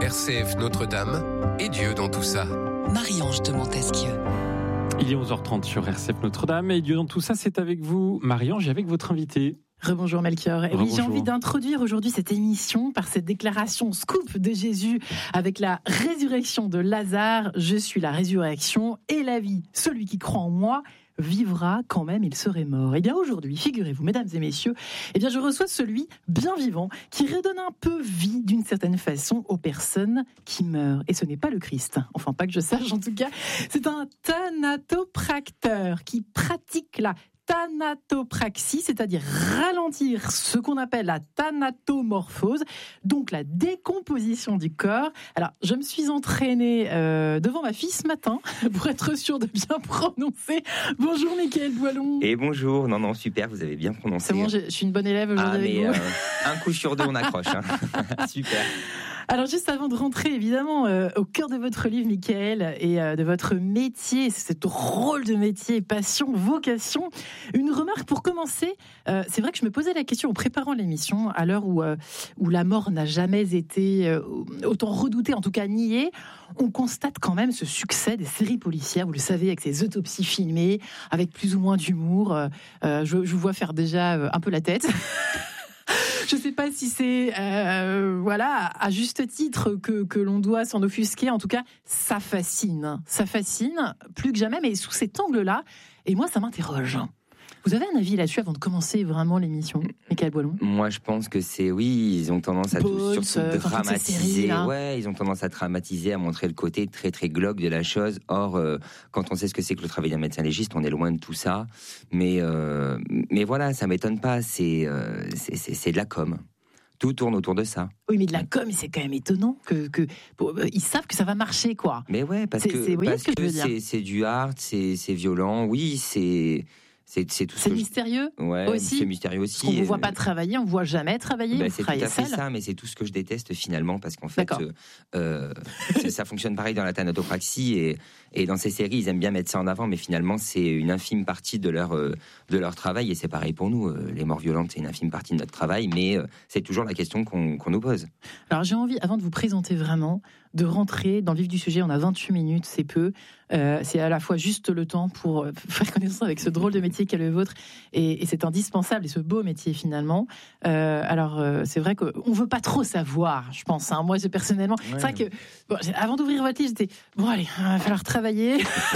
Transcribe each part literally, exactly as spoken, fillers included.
R C F Notre-Dame et Dieu dans tout ça. Marie-Ange de Montesquieu. Il est onze heures trente sur R C F Notre-Dame et Dieu dans tout ça, c'est avec vous, Marie-Ange, et avec votre invité. Rebonjour Melchior. Et oui, j'ai envie d'introduire aujourd'hui cette émission par cette déclaration scoop de Jésus avec la résurrection de Lazare. Je suis la résurrection et la vie. Celui qui croit en moi vivra quand même il serait mort. Et bien aujourd'hui, figurez-vous, mesdames et messieurs, eh bien je reçois celui bien vivant qui redonne un peu vie d'une certaine façon aux personnes qui meurent. Et ce n'est pas le Christ, enfin pas que je sache en tout cas, c'est un thanatopracteur qui pratique la thanatopraxie, c'est-à-dire ralentir ce qu'on appelle la thanatomorphose, donc la décomposition du corps. Alors, je me suis entraînée euh, devant ma fille ce matin pour être sûre de bien prononcer. Bonjour Mickaël Boilon. Et bonjour, non, non, super, vous avez bien prononcé. C'est bon, je, je suis une bonne élève aujourd'hui ah, avec mais, vous. Euh, un coup sur deux, on accroche. Hein. Super. Alors juste avant de rentrer évidemment euh, au cœur de votre livre Mickaël et euh, de votre métier, ce drôle de métier, passion, vocation, une remarque pour commencer, euh, c'est vrai que je me posais la question en préparant l'émission, à l'heure où, euh, où la mort n'a jamais été euh, autant redoutée, en tout cas niée, on constate quand même ce succès des séries policières, vous le savez, avec ces autopsies filmées, avec plus ou moins d'humour, euh, euh, je, je vous vois faire déjà euh, un peu la tête. Je ne sais pas si c'est euh, voilà, à juste titre que, que l'on doit s'en offusquer. En tout cas, ça fascine. Ça fascine plus que jamais, mais sous cet angle-là. Et moi, ça m'interroge. Vous avez un avis là-dessus avant de commencer vraiment l'émission, Mickaël Boilon ? Moi, je pense que c'est, oui, ils ont tendance à Bones, tout, surtout euh, dramatiser. séries, ouais, ils ont tendance à dramatiser, à montrer le côté très, très glauque de la chose. Or, euh, quand on sait ce que c'est que le travail d'un médecin légiste, on est loin de tout ça. Mais, euh, mais voilà, ça m'étonne pas. C'est, euh, c'est, c'est, c'est de la com. Tout tourne autour de ça. Oui, mais de la com, c'est quand même étonnant que, que pour, ils savent que ça va marcher, quoi. Mais ouais, parce c'est, que, c'est, parce ce que, que c'est, c'est du hard, c'est, c'est violent. Oui, c'est. C'est, c'est tout c'est ce mystérieux je... ouais, aussi. C'est mystérieux aussi. Parce qu'on ne vous voit pas travailler, on ne vous voit jamais travailler. Bah, vous c'est tout à fait seul. ça, mais c'est tout ce que je déteste finalement, parce qu'en fait, euh, euh, ça fonctionne pareil dans la thanatopraxie et, et dans ces séries, ils aiment bien mettre ça en avant, mais finalement, c'est une infime partie de leur, euh, de leur travail, et c'est pareil pour nous. Euh, les morts violentes, c'est une infime partie de notre travail, mais euh, c'est toujours la question qu'on, qu'on nous pose. Alors j'ai envie, avant de vous présenter vraiment, de rentrer dans le vif du sujet. On a vingt-huit minutes, c'est peu. Euh, c'est à la fois juste le temps pour faire connaissance avec ce drôle de métier qu'est le vôtre, et, et c'est indispensable, et ce beau métier finalement. Euh, alors euh, c'est vrai qu'on ne veut pas trop savoir, je pense. Hein. Moi, personnellement, ouais. C'est vrai que bon, avant d'ouvrir votre livre, j'étais bon allez, il va falloir travailler.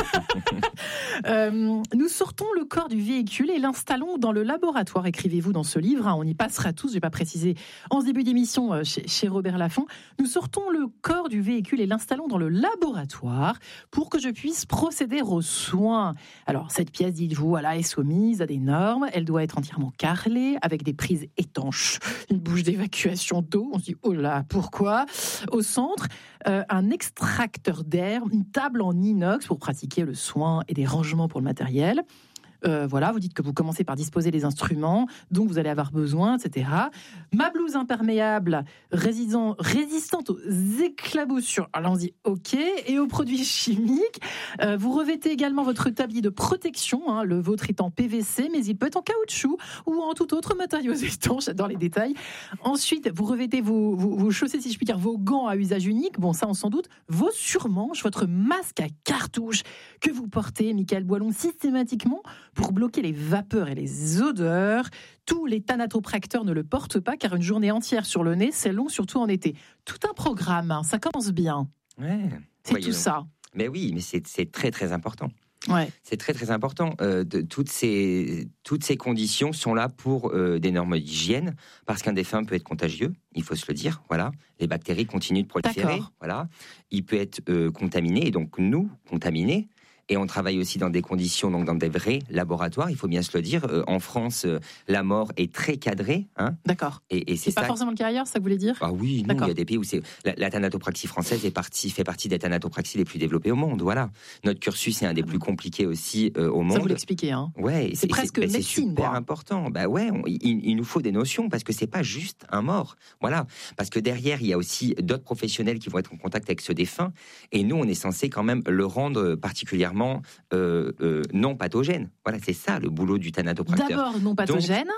euh, nous sortons le corps du véhicule et l'installons dans le laboratoire. Écrivez-vous dans ce livre. Hein, on y passera tous. Je vais pas préciser en ce début d'émission euh, chez, chez Robert Laffont. Nous sortons le corps du véhicule et l'installons dans le laboratoire pour que je puisse procéder aux soins. Alors, cette pièce, dites-vous, voilà, est soumise à des normes. Elle doit être entièrement carrelée, avec des prises étanches, une bouche d'évacuation d'eau. On se dit, oh là, pourquoi ? Au centre, euh, un extracteur d'air, une table en inox pour pratiquer le soin et des rangements pour le matériel. Euh, voilà, vous dites que vous commencez par disposer des instruments dont vous allez avoir besoin, et cetera. Ma blouse imperméable résistant, résistante aux éclaboussures. Alors on se dit OK. Et aux produits chimiques. Euh, vous revêtez également votre tablier de protection. Hein, le vôtre est en P V C, mais il peut être en caoutchouc ou en tout autre matériau étanche. J'adore les détails. Ensuite, vous revêtez vos, vos, vos chaussées, si je puis dire, vos gants à usage unique. Bon, ça on s'en doute. Vos surmanches, votre masque à cartouche que vous portez, Mickaël Boilon, systématiquement pour bloquer les vapeurs et les odeurs. Tous les thanatopracteurs ne le portent pas, car une journée entière sur le nez, c'est long, surtout en été. Tout un programme, hein, ça commence bien. Ouais, c'est tout donc. Ça. Mais oui, mais c'est, c'est très très important. Ouais. C'est très très important. Euh, de, toutes, ces, toutes ces conditions sont là pour euh, des normes d'hygiène, parce qu'un défunt peut être contagieux, il faut se le dire. Voilà, les bactéries continuent de proliférer. D'accord. Voilà, il peut être euh, contaminé, et donc nous contaminés. Et on travaille aussi dans des conditions, donc dans des vrais laboratoires. Il faut bien se le dire. Euh, en France, euh, la mort est très cadrée. Hein. D'accord. Et, et c'est, c'est pas ça... forcément le cas ailleurs, ça que vous voulez dire ? Ah oui, non, il y a des pays où c'est la, la thanatopraxie française est partie, fait partie des thanatopraxies les plus développées au monde. Voilà. Notre cursus est un des plus compliqués aussi euh, au monde. Ça vous l'expliquez, hein ? Ouais. C'est, c'est presque c'est, médecine. C'est super quoi. Important. Bah ouais, on, il, il nous faut des notions parce que c'est pas juste un mort. Voilà. Parce que derrière, il y a aussi d'autres professionnels qui vont être en contact avec ce défunt. Et nous, on est censé quand même le rendre particulièrement euh, Euh, non pathogène. Voilà, c'est ça le boulot du thanatopracteur. D'abord non pathogène,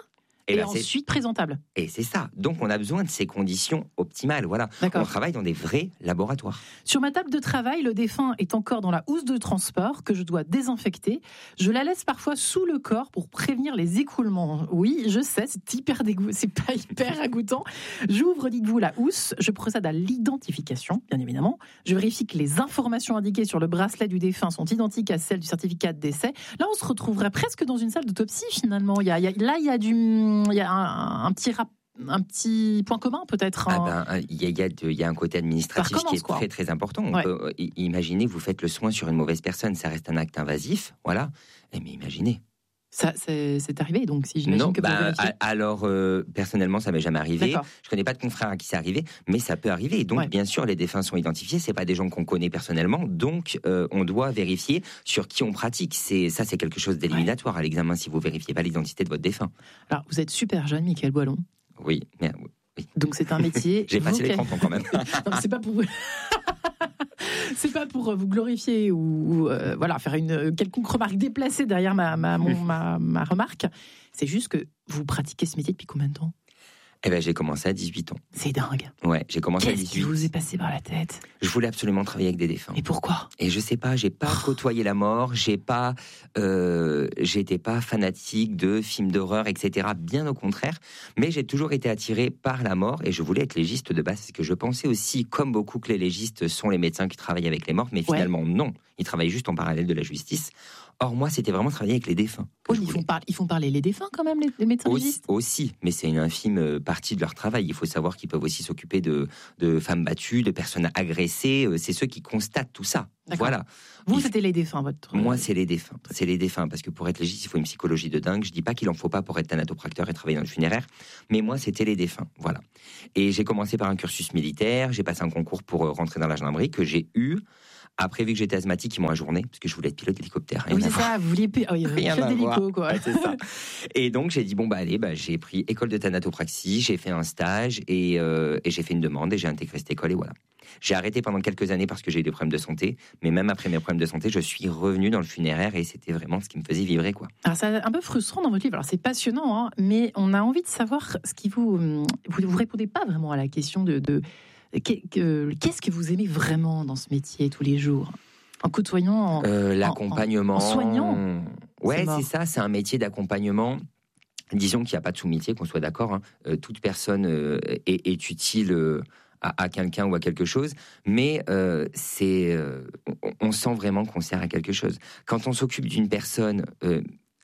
Et, et là, ensuite c'est... présentable. Et c'est ça. Donc on a besoin de ces conditions optimales. Voilà. D'accord. On travaille dans des vrais laboratoires. Sur ma table de travail, le défunt est encore dans la housse de transport que je dois désinfecter. Je la laisse parfois sous le corps pour prévenir les écoulements. Oui, je sais, c'est hyper dégoût... c'est pas hyper ragoûtant. J'ouvre, dites-vous, la housse. Je procède à l'identification, bien évidemment. Je vérifie que les informations indiquées sur le bracelet du défunt sont identiques à celles du certificat de décès. Là, on se retrouverait presque dans une salle d'autopsie, finalement. Il y a, il y a, là, il y a, du, il y a un, un petit rapport. Un petit point commun peut-être. Il ah ben, y, a, y, a y a un côté administratif commence, qui est quoi. très très important. On ouais. peut, imaginez, vous faites le soin sur une mauvaise personne, ça reste un acte invasif, voilà. Et mais imaginez. Ça, c'est, c'est arrivé, donc si j'imagine non, que bah, vous alors euh, personnellement, ça m'est jamais arrivé. D'accord. Je connais pas de confrère à qui c'est arrivé, mais ça peut arriver. Donc, ouais. bien sûr, les défunts sont identifiés. C'est pas des gens qu'on connaît personnellement, donc euh, on doit vérifier sur qui on pratique. C'est ça, c'est quelque chose d'éliminatoire ouais. à l'examen si vous vérifiez pas l'identité de votre défunt. Alors, vous êtes super jeune, Mickaël Boilon. Oui, mais oui. Donc c'est un métier. J'ai passé les trente ans quand même. Non, c'est pas pour vous. C'est pas pour vous glorifier ou euh, voilà faire une quelconque remarque déplacée derrière ma ma, mon, ma ma remarque. C'est juste que vous pratiquez ce métier depuis combien de temps ? Eh ben, j'ai commencé à dix-huit ans. C'est dingue. Ouais, j'ai commencé Qu'est-ce à dix-huit. Qu'est-ce qui vous est passé par la tête ? Je voulais absolument travailler avec des défunts. Et pourquoi ? Et je sais pas, j'ai pas oh. côtoyé la mort, j'ai pas, euh, j'étais pas fanatique de films d'horreur, et cetera. Bien au contraire, mais j'ai toujours été attiré par la mort et je voulais être légiste de base parce que je pensais aussi, comme beaucoup, que les légistes sont les médecins qui travaillent avec les morts, mais finalement ouais. non, ils travaillent juste en parallèle de la justice. Or, moi, c'était vraiment travailler avec les défunts. Oh, ils, font par... ils font parler les défunts quand même, les, les médecins aussi, légistes ? Aussi, mais c'est une infime partie de leur travail. Il faut savoir qu'ils peuvent aussi s'occuper de, de femmes battues, de personnes agressées. C'est ceux qui constatent tout ça. D'accord. Voilà. Vous, il... c'était les défunts, votre... Moi, c'est les défunts. C'est les défunts, parce que pour être légiste, il faut une psychologie de dingue. Je dis pas qu'il en faut pas pour être thanatopracteur et travailler dans le funéraire, mais moi, c'était les défunts. Voilà. Et j'ai commencé par un cursus militaire. J'ai passé un concours pour rentrer dans la gendarmerie que j'ai eu. Après, vu que j'étais asthmatique, ils m'ont ajourné, parce que je voulais être pilote d'hélicoptère. Oui, c'est ça, vous vouliez oh, rien d'hélico, quoi. Ouais, c'est ça. Et donc, j'ai dit, bon, bah, allez, bah, j'ai pris école de thanatopraxie, j'ai fait un stage, et, euh, et j'ai fait une demande, et j'ai intégré cette école, et voilà. J'ai arrêté pendant quelques années parce que j'ai eu des problèmes de santé, mais même après mes problèmes de santé, je suis revenu dans le funéraire, et c'était vraiment ce qui me faisait vibrer, quoi. Alors, c'est un peu frustrant dans votre livre, alors c'est passionnant, hein, mais on a envie de savoir ce qui vous... Vous, vous répondez pas vraiment à la question de... de... Qu'est-ce que vous aimez vraiment dans ce métier tous les jours ? En côtoyant, en, euh, l'accompagnement, en, en soignant. Ouais, c'est, c'est ça, c'est un métier d'accompagnement. Disons qu'il n'y a pas de sous-métier, qu'on soit d'accord. Hein. Euh, toute personne euh, est, est utile euh, à, à quelqu'un ou à quelque chose, mais euh, c'est, euh, on, on sent vraiment qu'on sert à quelque chose. Quand on s'occupe d'une personne... Euh,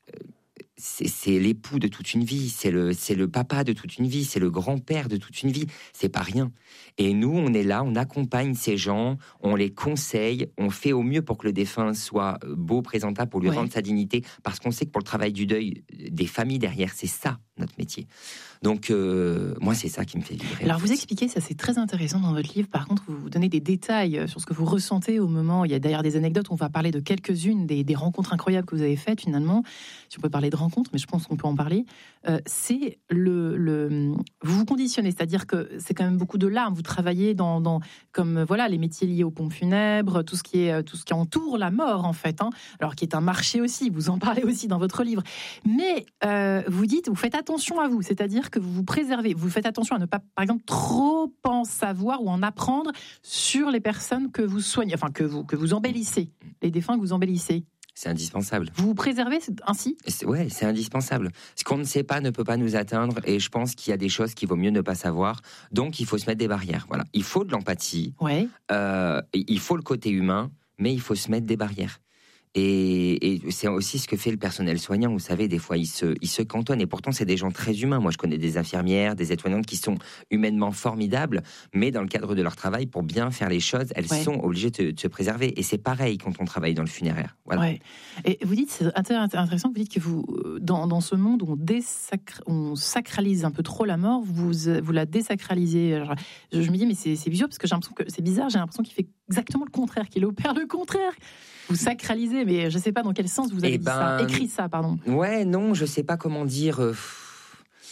C'est, c'est l'époux de toute une vie, c'est le, c'est le papa de toute une vie, c'est le grand-père de toute une vie, c'est pas rien. Et nous, on est là, on accompagne ces gens, on les conseille, on fait au mieux pour que le défunt soit beau, présentable, pour lui ouais. rendre sa dignité, parce qu'on sait que pour le travail du deuil, des familles derrière, c'est ça, notre métier. Donc, euh, moi, c'est ça qui me fait vibrer. Alors, vous expliquez, ça c'est très intéressant dans votre livre, par contre, vous donnez des détails sur ce que vous ressentez au moment, il y a d'ailleurs des anecdotes, on va parler de quelques-unes, des, des rencontres incroyables que vous avez faites, finalement, si on peut parler de rencontres, mais je pense qu'on peut en parler, euh, c'est le, le... Vous vous conditionnez, c'est-à-dire que c'est quand même beaucoup de larmes, vous travaillez dans, dans comme, voilà, les métiers liés aux pompes funèbres, tout ce qui, est, tout ce qui entoure la mort, en fait, hein, alors qui est un marché aussi, vous en parlez aussi dans votre livre, mais euh, vous dites, vous faites attention à vous, c'est-à-dire que vous vous préservez, vous faites attention à ne pas, par exemple, trop en savoir ou en apprendre sur les personnes que vous soignez, enfin, que vous, que vous embellissez, les défunts que vous embellissez. C'est indispensable. Vous vous préservez ainsi ? c'est, Ouais, c'est indispensable. Ce qu'on ne sait pas ne peut pas nous atteindre, et je pense qu'il y a des choses qu'il vaut mieux ne pas savoir. Donc, il faut se mettre des barrières. Voilà, il faut de l'empathie. Ouais. Euh, il faut le côté humain, mais il faut se mettre des barrières. Et, et c'est aussi ce que fait le personnel soignant. Vous savez, des fois, ils se, ils se cantonnent. Et pourtant, c'est des gens très humains. Moi, je connais des infirmières, des aides-soignantes qui sont humainement formidables, mais dans le cadre de leur travail, pour bien faire les choses, elles ouais. sont obligées de, de se préserver. Et c'est pareil quand on travaille dans le funéraire. Voilà. Ouais. Et vous dites, c'est intéressant, vous dites que vous, dans, dans ce monde où on, désacra, on sacralise un peu trop la mort, vous, vous la désacralisez. Alors, je, je me dis, mais c'est, c'est bizarre, parce que j'ai l'impression que c'est bizarre, j'ai l'impression qu'il fait exactement le contraire, qu'il opère le contraire. Vous sacralisez, mais je ne sais pas dans quel sens vous avez eh dit ben, ça, écrit ça, pardon. Ouais, non, je ne sais pas comment dire. Euh,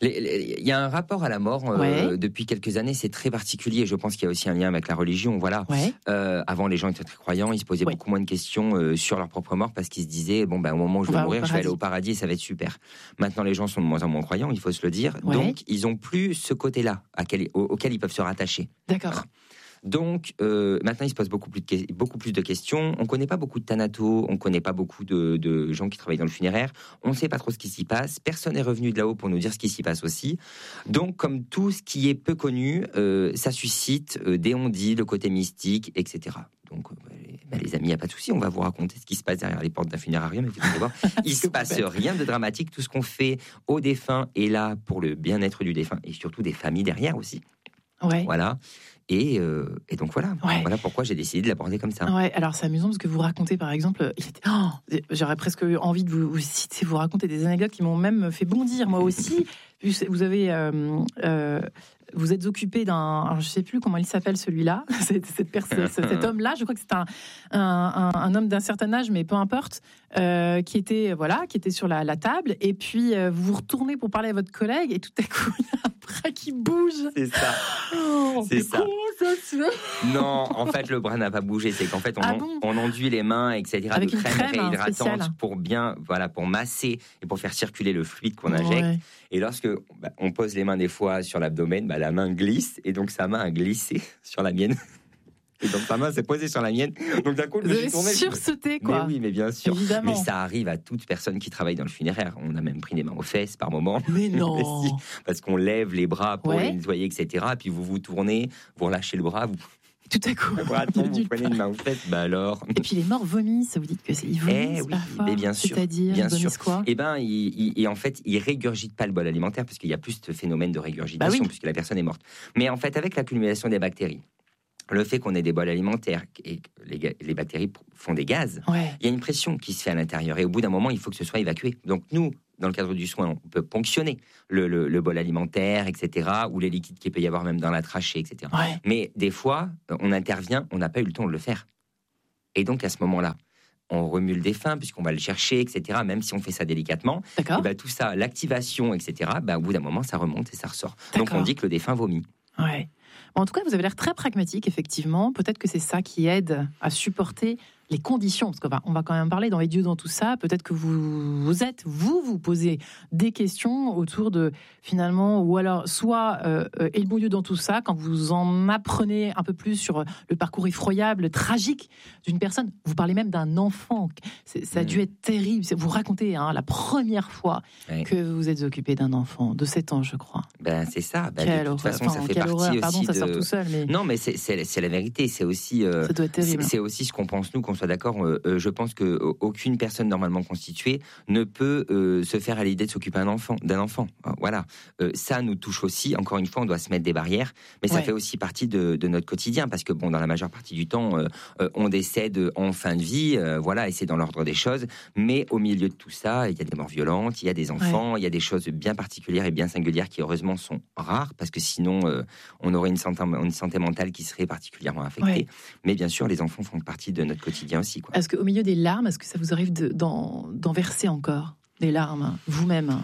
Il y a un rapport à la mort euh, ouais. depuis quelques années, c'est très particulier. Je pense qu'il y a aussi un lien avec la religion. Voilà. Ouais. Euh, avant, les gens étaient très croyants, ils se posaient ouais. beaucoup moins de questions euh, sur leur propre mort parce qu'ils se disaient bon ben au moment où je vais mourir, je vais aller au paradis et ça va être super. Maintenant, les gens sont de moins en moins croyants, il faut se le dire. Ouais. Donc, ils ont plus ce côté-là auquel, auquel ils peuvent se rattacher. D'accord. Voilà. Donc, euh, maintenant, il se pose beaucoup plus, de, beaucoup plus de questions. On ne connaît pas beaucoup de thanatos, on ne connaît pas beaucoup de, de gens qui travaillent dans le funéraire. On ne sait pas trop ce qui s'y passe. Personne n'est revenu de là-haut pour nous dire ce qui s'y passe aussi. Donc, comme tout ce qui est peu connu, euh, ça suscite euh, des on-dit, le côté mystique, et cetera. Donc, euh, bah, les amis, il n'y a pas de souci, on va vous raconter ce qui se passe derrière les portes d'un funérarium. Il ne se passe rien de dramatique. Tout ce qu'on fait aux défunts est là pour le bien-être du défunt et surtout des familles derrière aussi. Ouais. Voilà. Et, euh, et donc voilà, ouais. voilà pourquoi j'ai décidé de l'aborder comme ça. Ouais, alors c'est amusant parce que vous racontez par exemple, oh, j'aurais presque envie de vous, vous citer, vous raconter des anecdotes qui m'ont même fait bondir moi aussi. Vous avez, euh, euh, vous êtes occupé d'un, alors je sais plus comment il s'appelle celui-là, cette, cette personne, cet homme-là, je crois que c'est un, un, un, un homme d'un certain âge, mais peu importe, euh, qui était voilà, qui était sur la, la table, et puis euh, vous vous retournez pour parler à votre collègue, et tout à coup il y a un bras qui bouge. C'est ça. Oh, c'est ça. Ça se fait non, en fait le bras n'a pas bougé, c'est qu'en fait on, ah bon on enduit les mains, et cetera. Avec de une crème, crème réhydratante hein, pour bien, voilà, pour masser et pour faire circuler le fluide qu'on injecte. Ouais. Et lorsque bah, on pose les mains des fois sur l'abdomen, bah, la main glisse et donc sa main a glissé sur la mienne. Et donc sa main s'est posée sur la mienne. Donc d'un coup, je me suis tourné. Sursauté quoi. Mais oui, mais bien sûr. Évidemment. Mais ça arrive à toute personne qui travaille dans le funéraire. On a même pris des mains aux fesses par moment. Mais non. Mais si, parce qu'on lève les bras pour ouais. les nettoyer, et cetera. Puis vous vous tournez, vous relâchez le bras, vous. Tout à coup, attends, vous prenez une main aux fesses, bah alors. Et puis les morts vomissent, vous dites que c'est ils vomissent eh oui, parfois. Mais bien sûr, c'est-à-dire bien ils vomissent sûr. quoi? Eh ben, ils, ils, en fait, ils régurgitent pas le bol alimentaire parce qu'il y a plus de phénomène de régurgitation bah oui. puisque la personne est morte. Mais en fait, avec l'accumulation des bactéries, le fait qu'on ait des bols alimentaires et que les, les bactéries font des gaz, ouais. il y a une pression qui se fait à l'intérieur et au bout d'un moment, il faut que ce soit évacué. Donc nous, dans le cadre du soin, on peut ponctionner le, le, le bol alimentaire, et cetera, ou les liquides qu'il peut y avoir même dans la trachée, et cetera. Ouais. Mais des fois, on intervient, on n'a pas eu le temps de le faire. Et donc à ce moment-là, on remue le défunt puisqu'on va le chercher, et cetera. Même si on fait ça délicatement, et ben, tout ça, l'activation, et cetera. Ben, au bout d'un moment, ça remonte et ça ressort. D'accord. Donc on dit que le défunt vomit. Ouais. En tout cas, vous avez l'air très pragmatique, effectivement. Peut-être que c'est ça qui aide à supporter les conditions, parce qu'on va, on va quand même parler dans les dieux dans tout ça. Peut-être que vous, vous êtes, vous, vous posez des questions autour de, finalement, ou alors, soit, euh, et le bon Dieu dans tout ça, quand vous en apprenez un peu plus sur le parcours effroyable, tragique d'une personne. Vous parlez même d'un enfant. C'est, ça a dû être terrible. Vous racontez hein, la première fois oui. que vous êtes occupé d'un enfant de sept ans, je crois. Ben, c'est ça. Ben, quelle de toute façon, enfin, ça fait quelle partie horreur. aussi Pardon, de... ça sort tout seul. Mais... Non, mais c'est, c'est, c'est la vérité. C'est aussi, euh, ça doit être terrible. C'est, c'est aussi ce qu'on pense, nous, qu'on soit d'accord. Euh, je pense qu'aucune personne normalement constituée ne peut euh, se faire à l'idée de s'occuper d'un enfant. D'un enfant. Voilà. Euh, ça nous touche aussi. Encore une fois, on doit se mettre des barrières. Mais ça ouais. fait aussi partie de, de notre quotidien. Parce que, bon, dans la majeure partie du temps, euh, euh, on décède en fin de vie. Euh, voilà, et c'est dans l'ordre des choses. Mais au milieu de tout ça, il y a des morts violentes, il y a des enfants, ouais. il y a des choses bien particulières et bien singulières qui, heureusement, sont rares. Parce que sinon, euh, on aurait une santé, une santé mentale qui serait particulièrement affectée. Ouais. Mais bien sûr, les enfants font partie de notre quotidien aussi, quoi. Est-ce qu'au milieu des larmes, est-ce que ça vous arrive de, d'en, d'en verser encore des larmes, vous-même?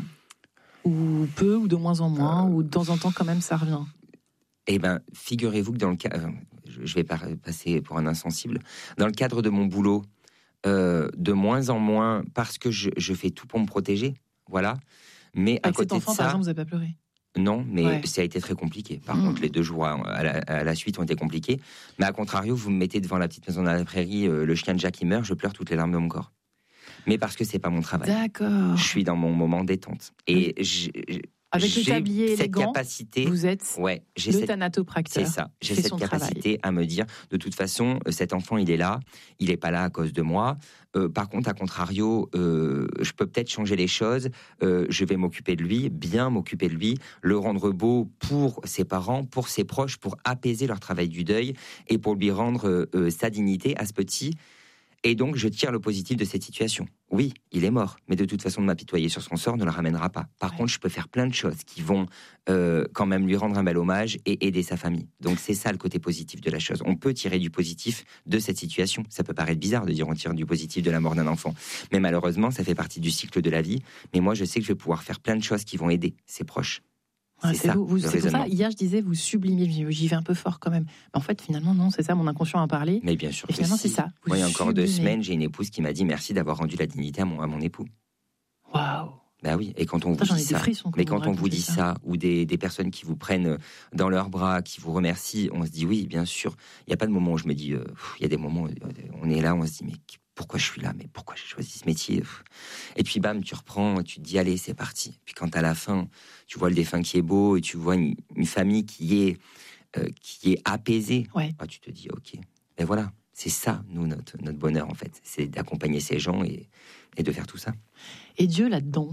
Ou peu, ou de moins en moins, euh... ou de temps en temps, quand même, ça revient? Eh bien, figurez-vous que dans le cas... Je vais passer pour un insensible. Dans le cadre de mon boulot, euh, de moins en moins, parce que je, je fais tout pour me protéger, voilà. Mais Avec à côté cet enfant, de ça, par exemple, vous n'avez pas pleuré? Non, mais ouais. ça a été très compliqué. Par mmh. contre, les deux jours à la, à la suite ont été compliqués. Mais à contrario, vous me mettez devant la petite maison dans la prairie, euh, le chien de Jack qui meurt, je pleure toutes les larmes de mon corps. Mais parce que c'est pas mon travail. D'accord. Je suis dans mon moment détente. Et oui. j'ai, avec j'ai le tablier cette élégant, capacité, vous êtes ouais, j'ai le cette, thanatopracteur. C'est ça. J'ai cette capacité travail. à me dire, de toute façon, cet enfant, il est là, il n'est pas là à cause de moi. Euh, par contre, à contrario, euh, je peux peut-être changer les choses. Euh, je vais m'occuper de lui, bien m'occuper de lui, le rendre beau pour ses parents, pour ses proches, pour apaiser leur travail du deuil et pour lui rendre euh, sa dignité à ce petit. Et donc, je tire le positif de cette situation. Oui, il est mort, mais de toute façon, de m'apitoyer sur son sort ne le ramènera pas. Par ouais. contre, je peux faire plein de choses qui vont euh, quand même lui rendre un bel hommage et aider sa famille. Donc, c'est ça le côté positif de la chose. On peut tirer du positif de cette situation. Ça peut paraître bizarre de dire on tire du positif de la mort d'un enfant. Mais malheureusement, ça fait partie du cycle de la vie. Mais moi, je sais que je vais pouvoir faire plein de choses qui vont aider ses proches. Ouais, c'est, c'est ça, vous, vous, le c'est pour raisonnement. ça, hier je disais, vous sublimiez, j'y vais un peu fort quand même. Mais en fait, finalement, non, c'est ça, mon inconscient a parlé. Mais bien sûr Et que finalement, si. c'est ça. Vous Moi, il y a encore deux sublimez. semaines, j'ai une épouse qui m'a dit merci d'avoir rendu la dignité à mon, à mon époux. Waouh. Bah oui, et quand on vous Putain, j'en ai dit des ça, frissons quand mais vous quand on vous racontez dit ça. ça, ou des, des personnes qui vous prennent dans leurs bras, qui vous remercient, on se dit oui, bien sûr. Il n'y a pas de moment où je me dis, euh, pff, il y a des moments où on est là, on se dit mais pourquoi je suis là, mais pourquoi j'ai choisi ce métier. Et puis bam, tu reprends, tu te dis allez, c'est parti. Puis quand à la fin, tu vois le défunt qui est beau et tu vois une, une famille qui est euh, qui est apaisée, Ouais. ah, tu te dis ok. Et voilà, c'est ça, nous notre notre bonheur en fait, c'est d'accompagner ces gens et et de faire tout ça. Et Dieu là-dedans.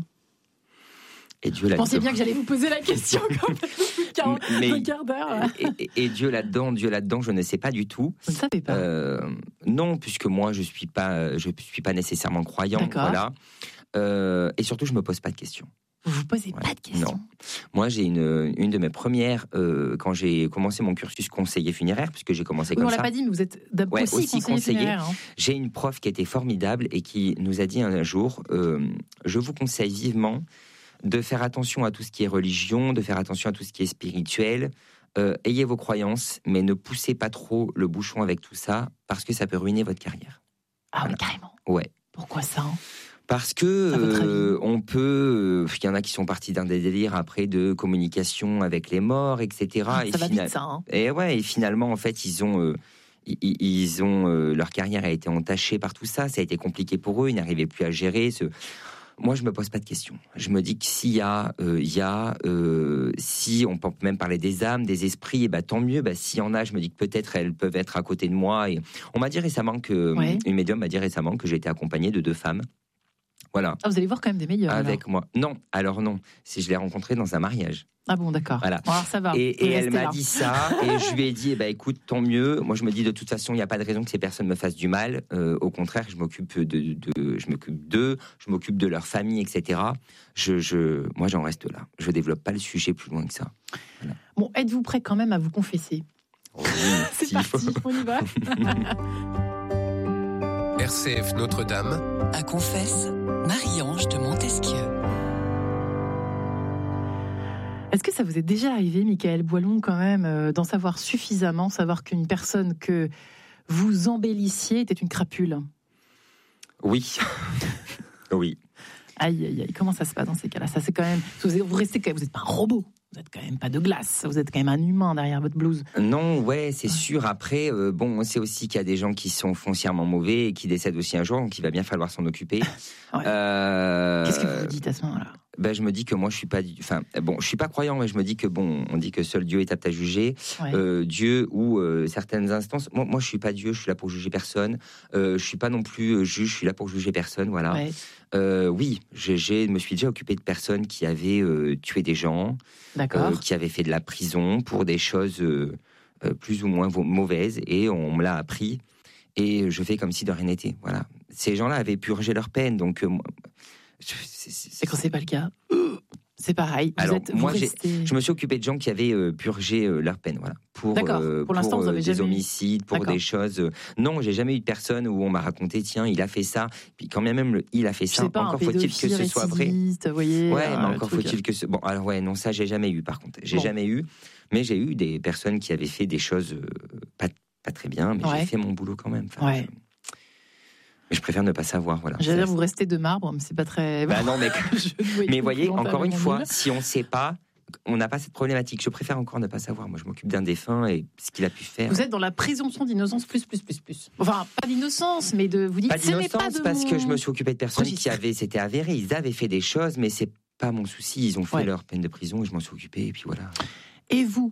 Et Dieu Je là-dedans. pensais bien que j'allais vous poser la question comme quarante, Mais- un quart d'heure. Et, et- et Dieu là-dedans, Dieu là-dedans, je ne sais pas du tout. Vous ne savez pas. Euh, non, puisque moi je suis pas, je suis pas nécessairement croyant, D'accord. voilà. Euh, et surtout, je me pose pas de questions. Vous vous posez Ouais. pas de questions. Non. Moi, j'ai une, une de mes premières euh, quand j'ai commencé mon cursus conseiller funéraire, puisque j'ai commencé Oui, on comme l'a ça. pas dit, mais vous êtes d'ab- Ouais, aussi, aussi conseiller, conseiller. funéraire. hein. J'ai une prof qui était formidable et qui nous a dit un jour euh, je vous conseille vivement de faire attention à tout ce qui est religion, de faire attention à tout ce qui est spirituel. Euh, ayez vos croyances, mais ne poussez pas trop le bouchon avec tout ça, parce que ça peut ruiner votre carrière. Ah oui, Voilà. carrément. Ouais. Pourquoi ça hein Parce que À votre euh, avis on peut, il y en a qui sont partis dans des délires après de communication avec les morts, et cetera. Ça et va fina- vite, ça. hein. Et ouais, et finalement, en fait, ils ont, euh, ils, ils ont, euh, leur carrière a été entachée par tout ça. Ça a été compliqué pour eux. Ils n'arrivaient plus à gérer. Ce... Moi, je me pose pas de questions. Je me dis que s'il y a, euh, il y a, euh, si on peut même parler des âmes, des esprits, et ben tant mieux. Ben, s'il y en a, je me dis que peut-être elles peuvent être à côté de moi. Et on m'a dit récemment que Ouais. une médium m'a dit récemment que j'ai été accompagné de deux femmes. Voilà. Ah, vous allez voir quand même des meilleurs. alors. Avec moi. Non, alors non. Si je l'ai rencontré dans un mariage. Ah bon, d'accord. Voilà. Bon, alors ça va. Et, vous pouvez et elle rester m'a là. dit ça, et je lui ai dit, eh ben, écoute, tant mieux. Moi, je me dis, de toute façon, il n'y a pas de raison que ces personnes me fassent du mal. Euh, au contraire, je m'occupe de, de- je m'occupe d'eux, je m'occupe de leur famille, et cetera. Je, je, moi, j'en reste là. Je développe pas le sujet plus loin que ça. Bon, êtes-vous prêt quand même à vous confesser Oh oui, C'est s'il faut. parti, on y va. R C F Notre-Dame, À confesse, Marie-Ange de Montesquieu. Est-ce que ça vous est déjà arrivé, Michael Boilon, quand même, euh, d'en savoir suffisamment, savoir qu'une personne que vous embellissiez était une crapule? Oui. Oui. Aïe, aïe, aïe. Comment ça se passe dans ces cas-là? Ça, c'est quand même. Vous vous restez quand même. Vous n'êtes pas un robot. Vous n'êtes quand même pas de glace. Vous êtes quand même un humain derrière votre blouse. Non, ouais, c'est sûr. Après, euh, bon, on sait aussi qu'il y a des gens qui sont foncièrement mauvais et qui décèdent aussi un jour, donc il va bien falloir s'en occuper. Ouais. Euh, Qu'est-ce que vous vous dites à ce moment-là? Ben, je me dis que moi, je suis pas, du- enfin, bon, je suis pas croyant, mais je me dis que bon, on dit que seul Dieu est apte à juger. Ouais. Euh, Dieu ou euh, certaines instances. Moi, moi, je suis pas Dieu, je suis là pour juger personne. Euh, je suis pas non plus euh, juge, je suis là pour juger personne. Voilà. Ouais. Euh, oui, j'ai, j'ai- me suis déjà occupé de personnes qui avaient euh, tué des gens, D'accord. euh, qui avaient fait de la prison pour des choses euh, euh, plus ou moins vo- mauvaises, et on me l'a appris. Et je fais comme si de rien n'était. Voilà. Ces gens-là avaient purgé leur peine, donc. euh, moi, je- c'est- c'est- Et quand c'est pas le cas, c'est pareil. Vous Alors, êtes, vous moi, j'ai- restez. Je me suis occupé de gens qui avaient euh, purgé euh, leur peine, voilà. Pour, D'accord. euh, Pour l'instant, vous avez des jamais eu- homicides, pour D'accord. des choses. euh, Non, j'ai jamais eu de personne où on m'a raconté, tiens, il a fait ça. Puis quand bien même, le, il a fait Je ça. sais pas, un Encore faut-il que pédophile ce soit vrai. récidiviste, vous voyez. Ouais, un mais encore truc. faut-il que ce. Bon, alors ouais, non, ça, j'ai jamais eu, par contre. J'ai Bon. jamais eu. Mais j'ai eu des personnes qui avaient fait des choses euh, pas, pas très bien, mais Ouais. j'ai fait mon boulot quand même. Enfin, Ouais. je- Mais je préfère ne pas savoir, voilà. J'allais dire, Ça- vous restez de marbre, mais c'est pas très. Bah non, mais. Je ne voyais Mais pas voyez, comment encore une t'avais fois, mon si on ne sait pas, on n'a pas cette problématique. Je préfère encore ne pas savoir. Moi, je m'occupe d'un défunt et ce qu'il a pu faire. Vous êtes dans la présomption d'innocence plus, plus, plus, plus. Enfin, pas d'innocence, mais de vous dites Pas ce n'est pas d'innocence de parce mon- que je me suis occupé de personnes registre. qui avaient, c'était avéré. Ils avaient fait des choses, mais c'est pas mon souci. Ils ont fait Ouais. leur peine de prison et je m'en suis occupé. Et puis voilà. Et vous,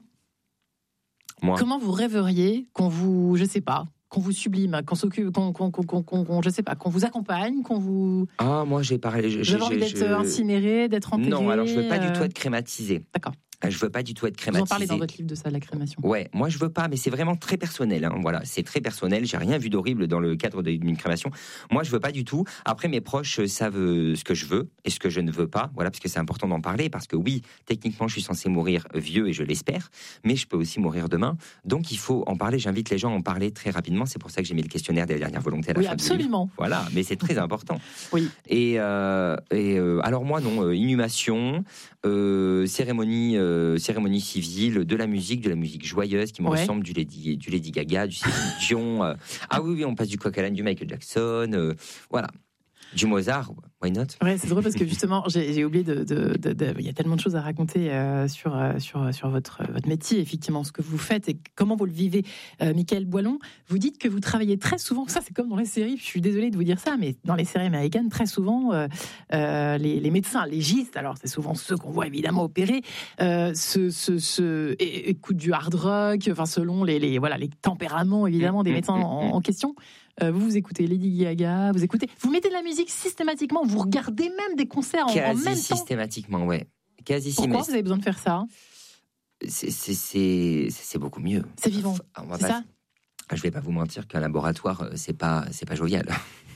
Moi, comment vous rêveriez qu'on vous, je sais pas, qu'on vous sublime, qu'on s'occupe, qu'on, qu'on, qu'on, qu'on, qu'on- qu'on- je sais pas, qu'on vous accompagne, qu'on vous. ah, moi, j'ai parlé. Vous j'ai- avez envie j'ai- d'être je- incinéré, d'être enterré. Non, alors je veux pas du tout euh, être crématisé. D'accord. Je veux pas du tout être Vous crématisé. en parlez dans votre livre de ça, la crémation. Ouais, moi je veux pas, mais c'est vraiment très personnel. Hein, voilà, c'est très personnel. J'ai rien vu d'horrible dans le cadre d'une crémation. Moi, je veux pas du tout. Après, mes proches savent ce que je veux et ce que je ne veux pas. Voilà, parce que c'est important d'en parler. Parce que oui, techniquement, je suis censé mourir vieux et je l'espère, mais je peux aussi mourir demain. Donc, il faut en parler. J'invite les gens à en parler très rapidement. C'est pour ça que j'ai mis le questionnaire des dernières volontés à la Oui, fin du livre. absolument. Voilà, mais c'est très important. Oui. Et, euh, et euh, alors moi non, euh, inhumation, euh, cérémonie euh, cérémonie civile, de la musique, de la musique joyeuse qui me ouais. ressemble, du Lady, du Lady Gaga, du Céline Dion. Euh, ah oui, oui, on passe du coq à l'âne, du Michael Jackson. Euh, voilà. Du Mozart, why not? Ouais, c'est drôle parce que justement, j'ai, j'ai oublié de, de, de, de. Il y a tellement de choses à raconter euh, sur euh, sur sur votre votre métier, effectivement, ce que vous faites et comment vous le vivez. Euh, Michaël Boilon, vous dites que vous travaillez très souvent. Ça, c'est comme dans les séries. Je suis désolée de vous dire ça, mais dans les séries américaines, très souvent, euh, euh, les, les médecins légistes, alors c'est souvent ceux qu'on voit évidemment opérer, euh, se, se, se écoutent du hard rock, enfin selon les, les voilà les tempéraments évidemment des médecins en, en question. Euh, vous vous écoutez Lady Gaga, vous écoutez, vous mettez de la musique systématiquement, vous regardez même des concerts en, en même temps. Quasi systématiquement, ouais. Quasi Pourquoi vous avez besoin de faire ça? c'est, c'est, c'est, c'est beaucoup mieux. C'est vivant, on va c'est pas, ça. Je vais pas vous mentir qu'un laboratoire, c'est pas, c'est pas jovial.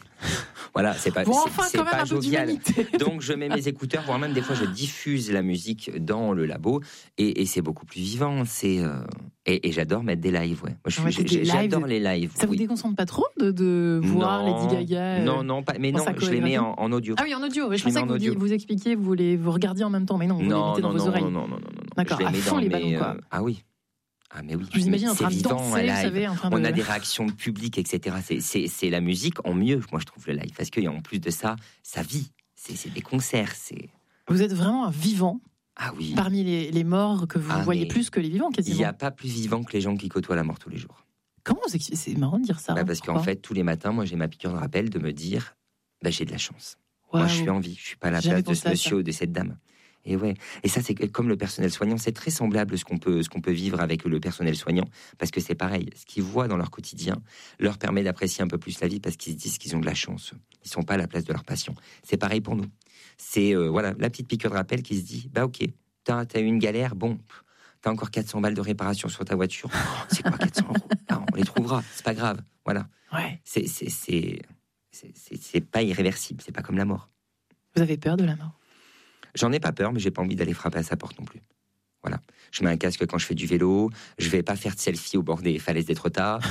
Voilà, c'est pas, bon, c'est, enfin, c'est quand même pas un peu jovial. d'humanité. Donc je mets mes écouteurs, voire même des fois je diffuse la musique dans le labo et, et c'est beaucoup plus vivant. C'est euh, et, et j'adore mettre des lives. Ouais. Moi, je suis, ouais, j'ai, j'adore les lives. Ça oui. vous déconcentre pas trop de, de voir non, Lady Gaga euh, Non, non, pas, mais non, je les mets en, en audio. Ah oui, en audio. Je, je pensais que vous, audio. vous expliquiez, vous les vous regardiez en même temps, mais non, vous non, les mettez non, dans non, vos oreilles. Non, non, non, non, non. D'accord. Je les à mets fond dans les mes, ballons, quoi. Euh, ah oui. Ah mais oui, je vous imagine en train de danser, live. Vous savez, en train de... On a des réactions de public, et cetera. C'est, c'est, c'est la musique en mieux, moi je trouve le live, parce qu'en plus de ça, ça vit. C'est, c'est des concerts. C'est... Vous êtes vraiment un vivant. Ah oui. Parmi les, les morts que vous ah, voyez plus que les vivants, quasiment. Il n'y a pas plus vivant que les gens qui côtoient la mort tous les jours. Comment c'est, c'est marrant de dire ça. Bah hein, parce qu'en fait, tous les matins, moi j'ai ma piqûre de rappel de me dire, bah, j'ai de la chance. Wow. Moi je suis en vie, je suis pas à la place de ce monsieur ou de cette dame. Et ouais, et ça c'est comme le personnel soignant, c'est très semblable ce qu'on peut ce qu'on peut vivre avec le personnel soignant, parce que c'est pareil, ce qu'ils voient dans leur quotidien leur permet d'apprécier un peu plus la vie parce qu'ils se disent qu'ils ont de la chance, ils sont pas à la place de leurs patients. C'est pareil pour nous. C'est euh, voilà la petite piqûre de rappel qui se dit bah ok, t'as t'as eu une galère, bon, t'as encore quatre cents balles de réparation sur ta voiture, oh, c'est quoi quatre cents euros? Ah, on les trouvera, c'est pas grave, voilà. Ouais. C'est c'est c'est c'est, c'est, c'est pas irréversible, c'est pas comme la mort. Vous avez peur de la mort? J'en ai pas peur, mais j'ai pas envie d'aller frapper à sa porte non plus. Voilà. Je mets un casque quand je fais du vélo. Je vais pas faire de selfie au bord des falaises d'Étretat.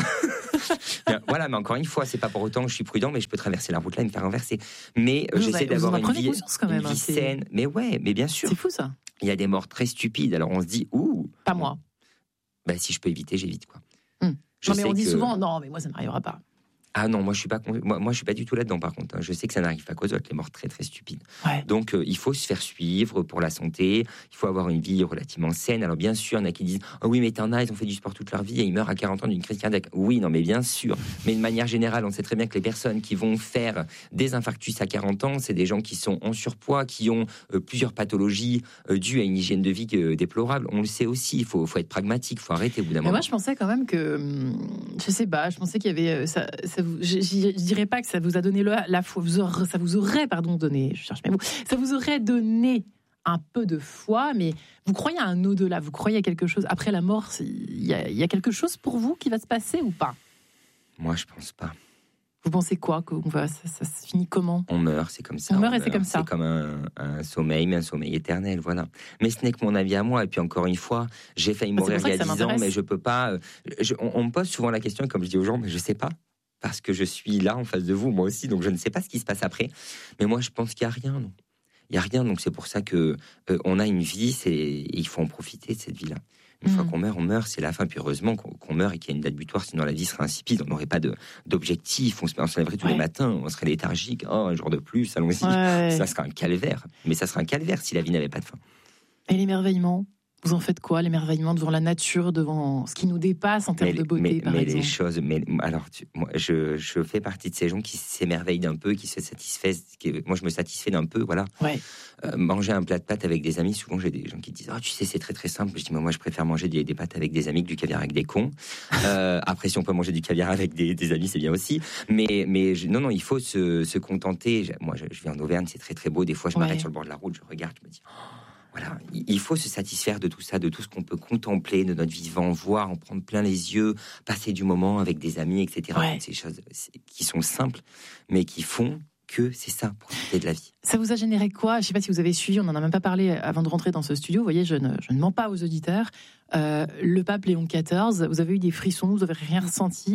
Voilà, mais encore une fois, c'est pas pour autant que je suis prudent, mais je peux traverser la route là et me faire renverser. Mais vous j'essaie avez, d'avoir une vie, quand même, une vie hein, saine. Mais ouais, mais bien sûr. C'est fou ça. Il y a des morts très stupides. Alors on se dit, ouh. Pas moi. Bah si je peux éviter, j'évite quoi. Hum. Non mais on dit que... souvent, non mais moi ça n'arrivera pas. Ah non, moi je suis pas moi, moi je suis pas du tout là-dedans par contre. Je sais que ça n'arrive pas qu'aux autres, les morts très très stupides. Ouais. Donc euh, il faut se faire suivre pour la santé. Il faut avoir une vie relativement saine. Alors bien sûr, il y en a qui disent oh oui mais t'en as, ils ont fait du sport toute leur vie et ils meurent à quarante ans d'une crise cardiaque. Oui non mais bien sûr. Mais de manière générale, on sait très bien que les personnes qui vont faire des infarctus à quarante ans, c'est des gens qui sont en surpoids, qui ont euh, plusieurs pathologies euh, dues à une hygiène de vie euh, déplorable. On le sait aussi. Il faut, faut être pragmatique. Il faut arrêter au bout d'un moment. Moi je pensais quand même que je sais pas. Je pensais qu'il y avait ça. ça je, je, je dirais pas que ça vous a donné la, la foi, ça vous aurait, pardon, donné, je cherche mes mots, ça vous aurait donné un peu de foi, mais vous croyez à un au-delà, vous croyez à quelque chose, après la mort, il y, y a quelque chose pour vous qui va se passer ou pas? Moi, je pense pas. Vous pensez quoi que va, ça, ça se finit comment? On meurt, c'est comme ça. On, on meurt et meurt. c'est comme ça. C'est comme un, un sommeil, mais un sommeil éternel, voilà. Mais ce n'est que mon avis à moi. Et puis encore une fois, j'ai failli bah, mourir il y a dix ans, mais je peux pas. Je, on, on me pose souvent la question, comme je dis aux gens, mais je sais pas. Parce que je suis là en face de vous, moi aussi, donc je ne sais pas ce qui se passe après. Mais moi, je pense qu'il n'y a rien, non. Il n'y a rien, donc c'est pour ça que euh, on a une vie, c'est, et il faut en profiter de cette vie-là. Une mmh. fois qu'on meurt, on meurt, c'est la fin. Puis heureusement qu'on, qu'on meurt et qu'il y a une date butoir, sinon la vie serait insipide. On n'aurait pas de, d'objectif, on se, on se lèverait tous ouais. les matins, on serait léthargique. Oh, un jour de plus, allons-y. Ouais. Ça serait un calvaire. Mais ça serait un calvaire si la vie n'avait pas de fin. Et l'émerveillement? Vous en faites quoi, l'émerveillement devant la nature, devant ce qui nous dépasse en termes mais, de beauté, mais, par mais exemple? Les choses, mais alors, tu, moi, je, je fais partie de ces gens qui s'émerveillent d'un peu, qui se satisfaisent. Qui, moi, je me satisfais d'un peu, voilà. Ouais. Euh, manger un plat de pâtes avec des amis, souvent j'ai des gens qui disent, ah, oh, tu sais, c'est très très simple. Je dis, moi, je préfère manger des, des pâtes avec des amis que du caviar avec des cons. euh, après, si on peut manger du caviar avec des, des amis, c'est bien aussi. Mais, mais je, non, non, il faut se, se contenter. Moi, je, je viens d'Auvergne, c'est très très beau. Des fois, je m'arrête ouais. sur le bord de la route, je regarde, je me dis. Oh, voilà, il faut se satisfaire de tout ça, de tout ce qu'on peut contempler, de notre vivant, voir, en prendre plein les yeux, passer du moment avec des amis, et cetera. Ouais. Ces choses qui sont simples, mais qui font que c'est ça, profiter de la vie. Ça vous a généré quoi? Je ne sais pas si vous avez suivi, on n'en a même pas parlé avant de rentrer dans ce studio. Vous voyez, je ne, je ne mens pas aux auditeurs. Euh, le pape Léon quatorze, vous avez eu des frissons, vous n'avez rien ressenti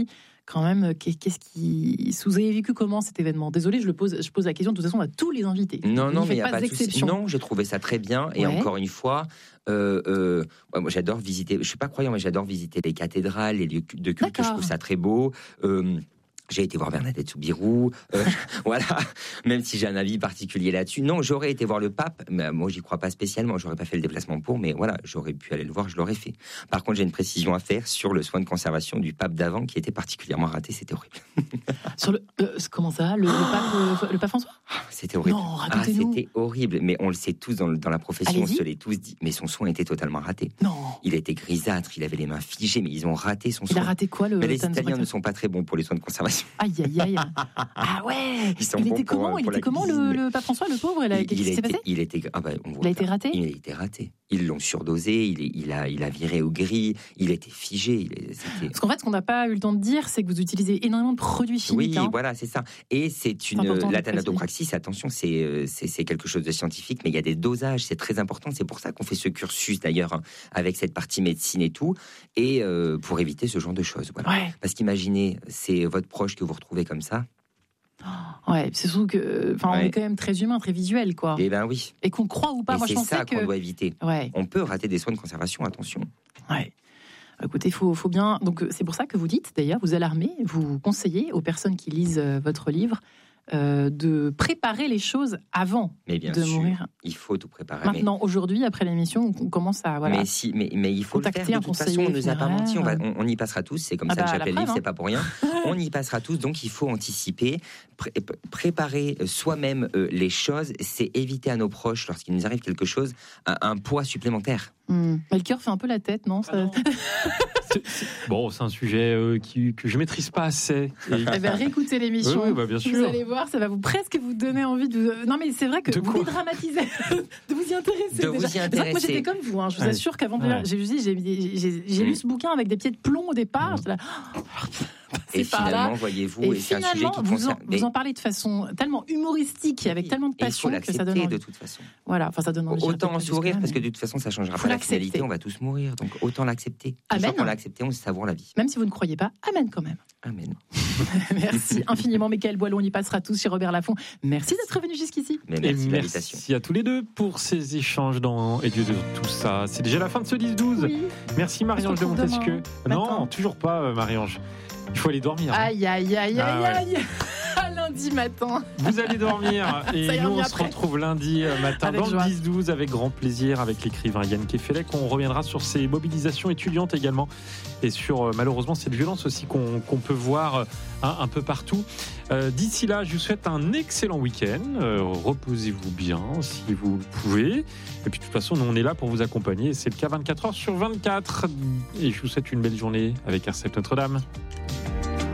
quand même, qu'est-ce qui... Vous avez vécu comment cet événement? Désolée, je, le pose, je pose la question de toute façon à tous les invités. Non, non, ne mais il n'y a pas pas de d'exception. Non, j'ai trouvé ça très bien. Et ouais. encore une fois, euh, euh, moi j'adore visiter, je ne suis pas croyant, mais j'adore visiter les cathédrales, les lieux de culte, je trouve ça très beau. Euh, J'ai été voir Bernadette Soubirous, euh, voilà, même si j'ai un avis particulier là-dessus. Non, j'aurais été voir le pape, mais moi, j'y crois pas spécialement, j'aurais pas fait le déplacement pour, mais voilà, j'aurais pu aller le voir, je l'aurais fait. Par contre, j'ai une précision à faire sur le soin de conservation du pape d'avant, qui était particulièrement raté, c'était horrible. Sur le, euh, comment ça, le, le, pape, le, le pape François? C'était horrible. Non, ah, racontez-nous. C'était horrible, mais on le sait tous dans, dans la profession, Allez-y. on se l'est tous dit, mais son soin était totalement raté. Non. Il était grisâtre, il avait les mains figées, mais ils ont raté son Il soin. a raté quoi, le Mais les Tan Italiens Sobrano ne sont pas très bons pour les soins de conservation. Aïe, aïe, aïe. Ah ouais. Ils sont il bons était pour, comment, il pour était la comment cuisine, le, mais- le pape François, le pauvre? Il a, Il, qu'est-ce il qui s'est était, passé? il était, ah bah, on voit Il a été ça. raté Il a été raté. Ils l'ont surdosé, il, est- il, a, il a viré au gris, il était figé. Il est- c'était- Parce qu'en fait, ce qu'on n'a pas eu le temps de dire, c'est que vous utilisez énormément de produits chimiques. Oui, hein. voilà, c'est ça. Et c'est une important de la préciser. thanatopraxis, attention, c'est, euh, c'est c'est quelque chose de scientifique, mais il y a des dosages, c'est très important. C'est pour ça qu'on fait ce cursus d'ailleurs, hein, avec cette partie médecine et tout, et euh, pour éviter ce genre de choses. Voilà. Ouais. Parce qu'imaginez, c'est votre proche que vous retrouvez comme ça. Ouais, c'est surtout que, enfin, on Ouais. est quand même très humain, très visuel, quoi. Eh ben oui. Et qu'on croit ou pas. Et Moi, je c'est pensais ça que. qu'on doit éviter. Ouais. On peut rater des soins de conservation, attention. Ouais. Écoutez, il faut, faut bien. Donc, c'est pour ça que vous dites, d'ailleurs, vous alarmez, vous conseillez aux personnes qui lisent euh, votre livre euh, de préparer les choses avant Mais bien de sûr, mourir. il faut tout préparer. Maintenant, aujourd'hui, après l'émission, on commence à. Voilà. Mais, si, mais, mais il faut Contacter le faire. un De toute conseiller façon, on ne nous a pas funéraire. menti. On, va, on, on y passera tous. C'est comme Ah ça bah, que la j'appelle le preuve, livre, hein. c'est pas pour rien. On y passera tous. Donc, il faut anticiper, pré- préparer soi-même euh, les choses. C'est éviter à nos proches, lorsqu'il nous arrive quelque chose, un, un poids supplémentaire. Hmm. Mais le cœur fait un peu la tête, non, ça... Ah non. C'est- c'est- Bon, c'est un sujet euh, qui, que je maîtrise pas assez. Et- Eh ben, réécoutez l'émission. Oui, oui, bah, bien Vous sûr. allez voir, ça va vous presque vous donner envie de. Vous... Non, mais c'est vrai que De vous quoi dédramatisez, de vous y intéresser. De vous déjà. y C'est vrai que moi, intéresser. j'étais comme vous. Hein. Je vous Ouais. assure qu'avant de Ouais. lire, j'ai, j'ai, j'ai, j'ai, j'ai Mm. lu ce bouquin avec des pieds de plomb au départ. Mm. J'étais là, Et c'est par finalement, là. voyez-vous, Et et, c'est un sujet finalement, qui vous, en, concerne. mais- vous en parlez de façon tellement humoristique, avec oui, tellement de et il faut passion que ça donne l'accepter envie. de toute façon. Voilà, enfin, ça donne envie. j'irai Autant peut-être en pas sourire, jusque-là, parce que mais- de toute façon, ça ne changera Faut pas la l'accepter. finalité, on va tous mourir. Donc autant l'accepter. Une Amen. fois qu'on l'a accepté, on savoure la vie. Même si vous ne croyez pas, amen quand même. Amen. Merci infiniment, Mickaël Boileau. On y passera tous chez Robert Laffont. Merci d'être venu jusqu'ici. Mais Et merci de l'invitation. merci à tous les deux pour ces échanges dans Et Dieu de tout ça. C'est déjà la fin de ce dix douze. Oui. Merci Marie-Ange de On se retrouve Montesquieu. demain Non, matin. toujours pas euh, Marie-Ange. Il faut aller dormir. hein. Aïe, aïe, aïe, Ah aïe, ouais. aïe. À lundi matin. Vous allez dormir et Ça ira nous mieux on se après. retrouve lundi euh, matin Avec dans joie. le dix douze avec grand plaisir avec l'écrivain Yann Kefelec. On reviendra sur ces mobilisations étudiantes également et sur euh, malheureusement cette violence aussi qu'on qu'on peut voir euh, hein, un peu partout. Euh, D'ici là, je vous souhaite un excellent week-end. Euh, Reposez-vous bien si vous le pouvez. Et puis de toute façon, nous on est là pour vous accompagner. C'est le cas vingt-quatre heures sur vingt-quatre. Et je vous souhaite une belle journée avec R C F Notre-Dame.